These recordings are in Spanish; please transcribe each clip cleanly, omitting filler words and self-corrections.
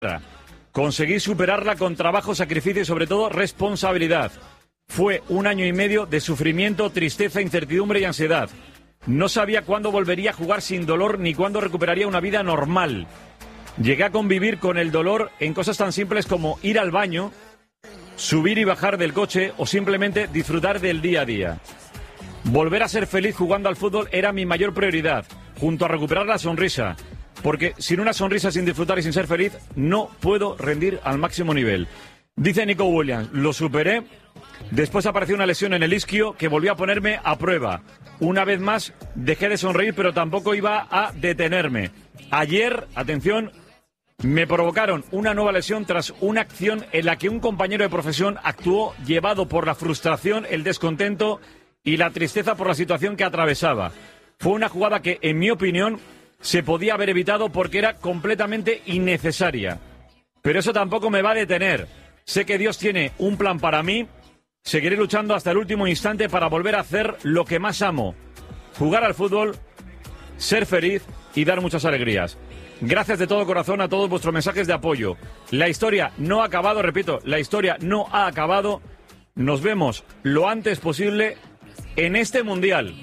Conseguí superarla con trabajo, sacrificio y sobre todo responsabilidad. Fue un año y medio de sufrimiento, tristeza, incertidumbre y ansiedad. No sabía cuándo volvería a jugar sin dolor ni cuándo recuperaría una vida normal. Llegué a convivir con el dolor en cosas tan simples como ir al baño, subir y bajar del coche o simplemente disfrutar del día a día. Volver a ser feliz jugando al fútbol era mi mayor prioridad, junto a recuperar la sonrisa. Porque sin una sonrisa, sin disfrutar y sin ser feliz, no puedo rendir al máximo nivel. Dice Nico Williams, lo superé. Después apareció una lesión en el isquio que volvió a ponerme a prueba. Una vez más dejé de sonreír, pero tampoco iba a detenerme. Ayer, atención, me provocaron una nueva lesión tras una acción en la que un compañero de profesión actuó llevado por la frustración, el descontento y la tristeza por la situación que atravesaba. Fue una jugada que, en mi opinión, se podía haber evitado porque era completamente innecesaria. Pero eso tampoco me va a detener. Sé que Dios tiene un plan para mí. Seguiré luchando hasta el último instante para volver a hacer lo que más amo. Jugar al fútbol, ser feliz y dar muchas alegrías. Gracias de todo corazón a todos vuestros mensajes de apoyo. La historia no ha acabado, repito, la historia no ha acabado. Nos vemos lo antes posible en este Mundial,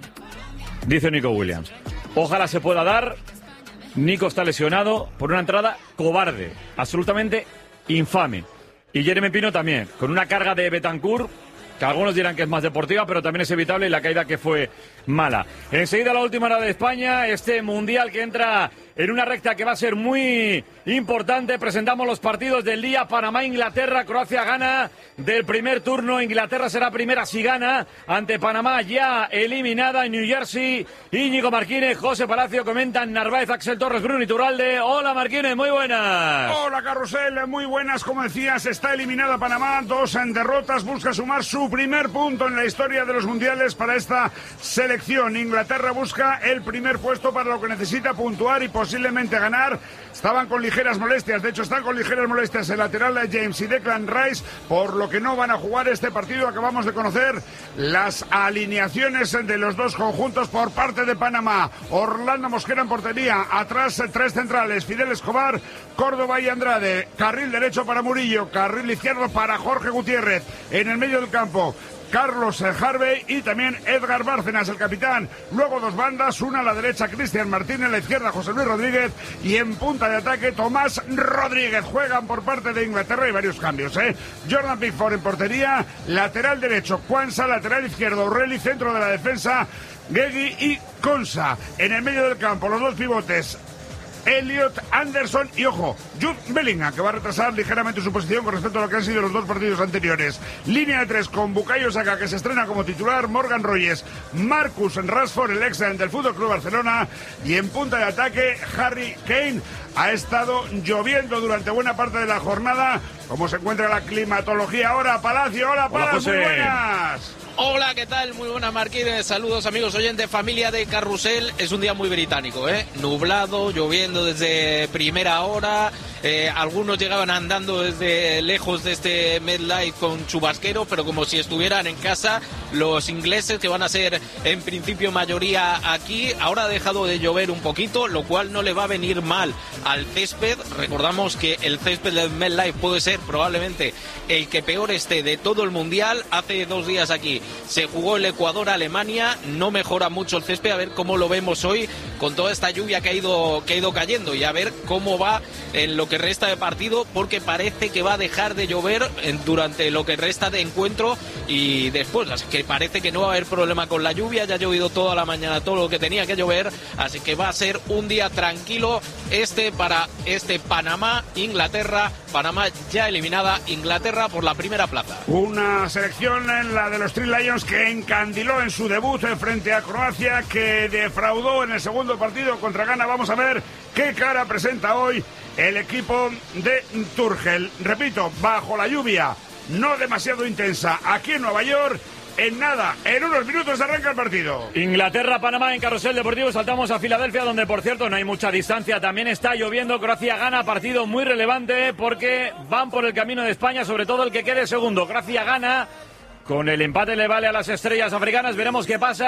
dice Nico Williams. Ojalá se pueda dar. Nico está lesionado por una entrada cobarde, absolutamente infame. Y Jeremy Pino también, con una carga de Bentancur, que algunos dirán que es más deportiva, pero también es evitable, y la caída que fue mala. Enseguida la última hora de España, este Mundial que entra en una recta que va a ser muy importante. Presentamos los partidos del día. Panamá, Inglaterra, Croacia gana del primer turno. Inglaterra será primera si gana ante Panamá, ya eliminada en New Jersey. Íñigo Martínez, José Palacio, comentan Narváez, Axel Torres, Bruno Iturralde. Hola Martínez, muy buenas. Hola Carrusel, muy buenas. Como decías, está eliminada Panamá, 2 en derrotas, busca sumar su primer punto en la historia de los mundiales para esta selección. Inglaterra busca el primer puesto para lo que necesita puntuar y posiblemente ganar. Estaban con ligeras molestias, de hecho están con ligeras molestias el lateral de James y Declan Rice, por lo que no van a jugar este partido. Acabamos de conocer las alineaciones de los dos conjuntos por parte de Panamá. Orlando Mosquera en portería, atrás 3 centrales, Fidel Escobar, Córdoba y Andrade, carril derecho para Murillo, carril izquierdo para Jorge Gutiérrez, en el medio del campo Carlos Harvey y también Edgar Bárcenas, el capitán. Luego 2 bandas, una a la derecha Cristian Martín, en la izquierda José Luis Rodríguez y en punta de ataque Tomás Rodríguez. Juegan por parte de Inglaterra y varios cambios, Jordan Pickford en portería, lateral derecho Quansah, lateral izquierdo O'Reilly, centro de la defensa Guegui y Konsa. En el medio del campo los 2 pivotes Elliot Anderson y, ojo, Jude Bellingham, que va a retrasar ligeramente su posición con respecto a lo que han sido los 2 partidos anteriores. Línea de 3 con Bukayo Saka, que se estrena como titular, Morgan Rogers, Marcus Rashford, el ex del Fútbol Club Barcelona, y en punta de ataque Harry Kane. Ha estado lloviendo durante buena parte de la jornada. ¿Cómo se encuentra la climatología ahora? Palacio, hola Palacio, muy buenas. Hola, ¿qué tal? Muy buenas, Martínez. Saludos, amigos oyentes, familia de Carrusel. Es un día muy británico, nublado, lloviendo desde primera hora. Algunos llegaban andando desde lejos de este MetLife con chubasquero, pero como si estuvieran en casa. Los ingleses, que van a ser en principio mayoría aquí, ahora ha dejado de llover un poquito, lo cual no le va a venir mal al césped. Recordamos que el césped del MetLife puede ser probablemente el que peor esté de todo el mundial. Hace 2 días aquí se jugó el Ecuador-Alemania, no mejora mucho el césped. A ver cómo lo vemos hoy con toda esta lluvia que ha ido cayendo, y a ver cómo va en lo que resta de partido, porque parece que va a dejar de llover durante lo que resta de encuentro y después, así que parece que no va a haber problema con la lluvia. Ya ha llovido toda la mañana todo lo que tenía que llover, así que va a ser un día tranquilo para este Panamá-Inglaterra. Panamá ya eliminada, Inglaterra por la primera plaza. Una selección en la de los Three Lions que encandiló en su debut frente a Croacia, que defraudó en el segundo partido contra Ghana. Vamos a ver qué cara presenta hoy el equipo de Tuchel. Repito, bajo la lluvia, no demasiado intensa, aquí en Nueva York. En nada, en unos minutos arranca el partido. Inglaterra-Panamá en Carrusel Deportivo. Saltamos a Filadelfia, donde por cierto no hay mucha distancia. También está lloviendo. Croacia gana, partido muy relevante porque van por el camino de España, sobre todo el que quede segundo. Croacia gana. Con el empate le vale a las estrellas africanas. Veremos qué pasa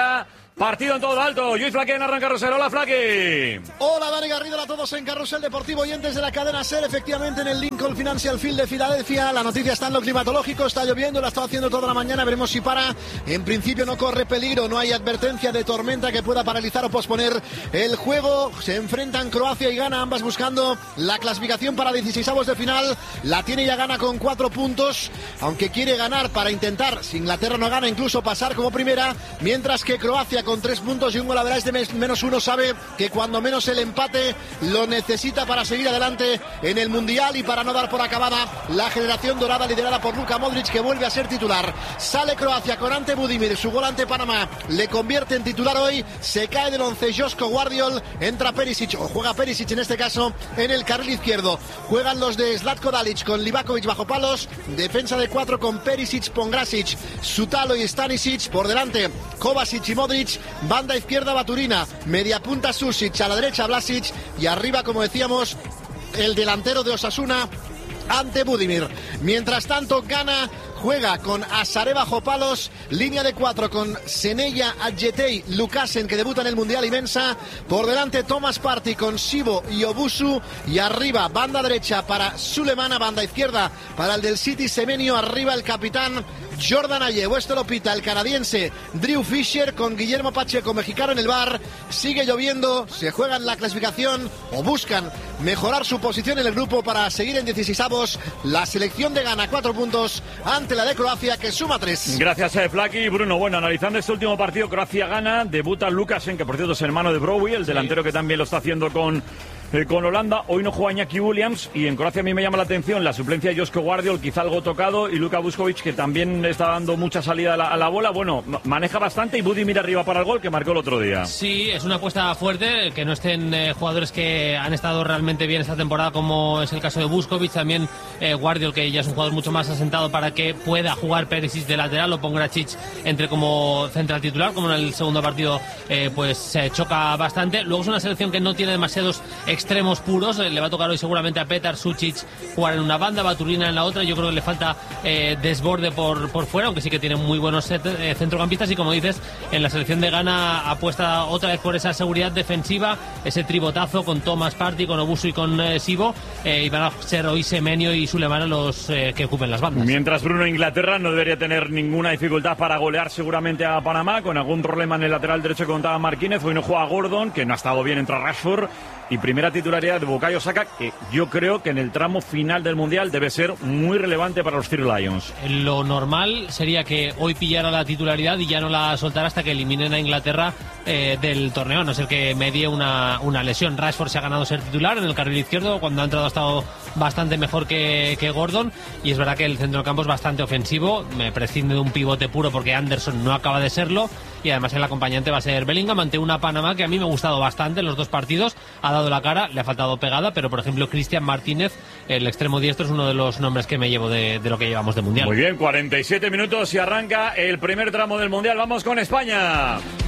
Partido en todo lo alto. Lluís Flaque en Arranca Carrusel. Hola, Flaque. Hola, Dani Garrido, a todos en Carrusel Deportivo oyentes de la cadena SER. Efectivamente, en el Lincoln Financial Field de Filadelfia, la noticia está en lo climatológico. Está lloviendo, la está haciendo toda la mañana. Veremos si para. En principio no corre peligro, no hay advertencia de tormenta que pueda paralizar o posponer el juego. Se enfrentan Croacia y Ghana, ambas buscando la clasificación para 16avos de final. La tiene ya Ghana con 4 puntos, aunque quiere ganar para intentar, si Inglaterra no gana, incluso pasar como primera, mientras que Croacia con 3 puntos y un golaveráis de -1 sabe que cuando menos el empate lo necesita para seguir adelante en el Mundial y para no dar por acabada la generación dorada liderada por Luka Modric, que vuelve a ser titular. Sale Croacia con Ante Budimir, su gol ante Panamá le convierte en titular hoy, se cae del 11 Joško Gvardiol, entra Perisic, o juega Perisic en este caso, en el carril izquierdo. Juegan los de Zlatko Dalic con Livakovic bajo palos, defensa de 4 con Perisic, Pongrasic, Sutalo y Stanisic, por delante Kovacic y Modric, banda izquierda Baturina, media punta Susic, a la derecha Vlasic y arriba, como decíamos, el delantero de Osasuna, Ante Budimir. Mientras tanto, Ghana juega con Asare bajo palos, línea de 4 con Senella, Adjetey, Lukasen, que debuta en el Mundial, y Mensah. Por delante Thomas Partey con Sibo y Obusu, y arriba banda derecha para Sulemana, banda izquierda para el del City Semenyo, arriba el capitán Jordan Ayew. Esto lo pita el canadiense Drew Fisher con Guillermo Pacheco, mexicano, en el bar. Sigue lloviendo, se juegan la clasificación o buscan mejorar su posición en el grupo para seguir en 16avos. La selección de Ghana 4 puntos ante la de Croacia, que suma 3. Gracias, Flaky. Bruno, bueno, analizando este último partido, Croacia-Ghana, debuta Lukasen, que por cierto es hermano de Browy, el delantero que también lo está haciendo con Holanda. Hoy no juega Iñaki Williams, y en Croacia a mí me llama la atención la suplencia de Joško Gvardiol, quizá algo tocado, y Luka Vuskovic, que también está dando mucha salida a la bola. Bueno, maneja bastante, y Budimir arriba para el gol, que marcó el otro día. Sí, es una apuesta fuerte, que no estén jugadores que han estado realmente bien esta temporada, como es el caso de Vuskovic, también Gvardiol, que ya es un jugador mucho más asentado para que pueda jugar Perisic de lateral, o Pongracic entre como central titular, como en el segundo partido pues se choca bastante. Luego es una selección que no tiene demasiados extremos puros, le va a tocar hoy seguramente a Petar, Sucic jugar en una banda, Baturina en la otra. Yo creo que le falta desborde por fuera, aunque sí que tiene muy buenos centrocampistas, y como dices, en la selección de Ghana apuesta otra vez por esa seguridad defensiva, ese tribotazo con Thomas Partey, con Obusu y con Sibo, y van a ser hoy Semenyo y Sulemana los que ocupen las bandas. Mientras Bruno, Inglaterra no debería tener ninguna dificultad para golear seguramente a Panamá, con algún problema en el lateral derecho que contaba Marquínez. Hoy no juega Gordon, que no ha estado bien, entra Rashford, y primera titularidad de Bukayo Saka, que yo creo que en el tramo final del Mundial debe ser muy relevante para los Three Lions. Lo normal sería que hoy pillara la titularidad y ya no la soltara hasta que eliminen a Inglaterra del torneo, no ser que medie una lesión. Rashford se ha ganado ser titular en el carril izquierdo, cuando ha entrado ha estado bastante mejor que Gordon, y es verdad que el centro del campo es bastante ofensivo, me prescinde de un pivote puro porque Anderson no acaba de serlo, y además el acompañante va a ser Bellingham, ante una Panamá que a mí me ha gustado bastante en los dos partidos, ha dado la cara, le ha faltado pegada, pero por ejemplo Cristian Martínez, el extremo diestro, es uno de los nombres que me llevo de lo que llevamos de Mundial. Muy bien, 47 minutos y arranca el primer tramo del Mundial. Vamos con España.